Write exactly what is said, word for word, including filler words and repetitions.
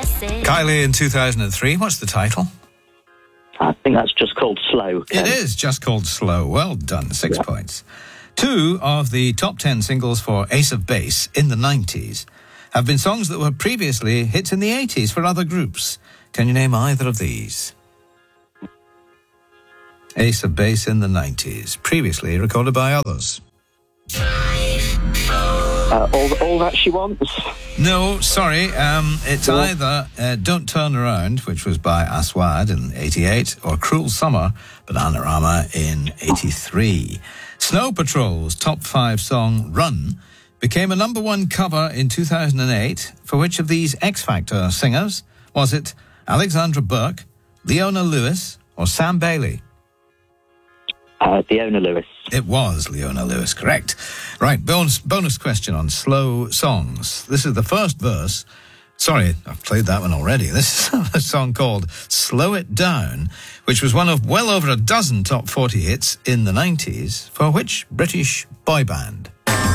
Kylie in two thousand three, what's the title? I think that's just called Slow. Ken. It is just called Slow. Well done, six yeah. points. Two of the top ten singles for Ace of Base in the nineties have been songs that were previously hits in the eighties for other groups. Can you name either of these? Ace of Base in the nineties, previously recorded by others. Uh, all, all That She Wants? No, sorry. Um, it's no. either uh, Don't Turn Around, which was by Aswad in eighty-eight, or Cruel Summer, Bananarama in eighty-three. Snow Patrol's top five song, Run, became a number one cover in two thousand eight. For which of these X Factor singers? Was it Alexandra Burke, Leona Lewis, or Sam Bailey? Uh, Leona Lewis. It was Leona Lewis, correct. Right, bonus, bonus question on slow songs. This is the first verse. Sorry, I've played that one already. This is a song called Slow It Down, which was one of well over a dozen top forty hits in the nineties. For which British boy band?